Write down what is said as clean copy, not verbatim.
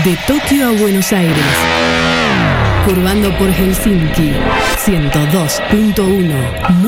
De Tokio a Buenos Aires. Curvando por Helsinki. 102.1.